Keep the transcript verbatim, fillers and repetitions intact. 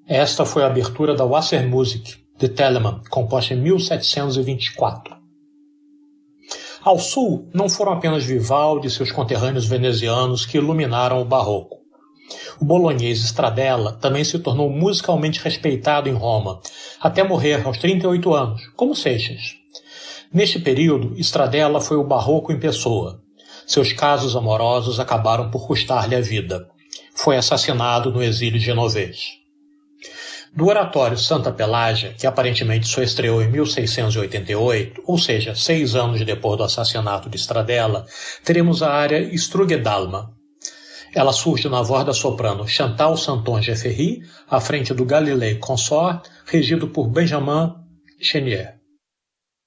Esta foi a abertura da Wassermusik, de Telemann, composta em mil setecentos e vinte e quatro. Ao sul, não foram apenas Vivaldi e seus conterrâneos venezianos que iluminaram o barroco. O bolonhês Stradella também se tornou musicalmente respeitado em Roma, até morrer aos trinta e oito anos, como Seixas. Neste período, Stradella foi o barroco em pessoa. Seus casos amorosos acabaram por custar-lhe a vida. Foi assassinado no exílio genovês. Do oratório Santa Pelágia, que aparentemente só estreou em mil seiscentos e oitenta e oito, ou seja, seis anos depois do assassinato de Stradella, teremos a área Strugedalma. Ela surge na voz da soprano Chantal Santon-Jeffery, à frente do Galilei Consort, regido por Benjamin Chenier.